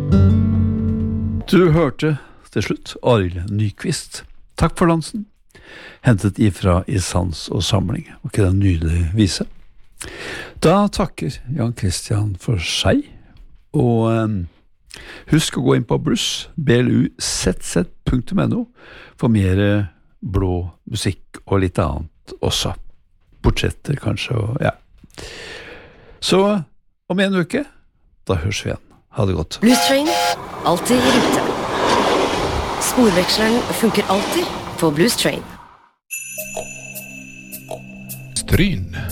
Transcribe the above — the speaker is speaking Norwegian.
Du hørte til slutt Arild Nyqvist. Takk for dansen. Hentet ifra I Sans og Samling. Og ikke den nydelige vise. Da takker Jan Christian for seg. Og husk å gå inn på blues, bluzz.no, for mer blå musikk og litt annet også. Portretter kanskje, og ja. Så om en uke, da høres vi igjen. Ha det godt. Blues Train, alltid I rute. Sporveksleren funker alltid på Blues Train. Stryn.